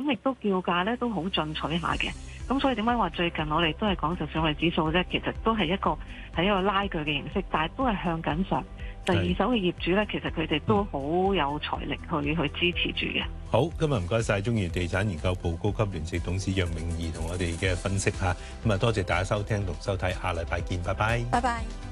咁亦都叫價咧都好進取下嘅。咁所以點解話最近我哋都係講就上位指數啫，其實都係一個拉鋸嘅形式，但係都係向緊上。第二手嘅業主咧，其實佢哋都好有財力去支持住嘅。 好，今日唔該晒中原地產研究部高級聯席董事楊明儀同我哋嘅分析嚇，咁啊多謝大家收聽同收睇，下禮拜見，拜拜。 拜拜。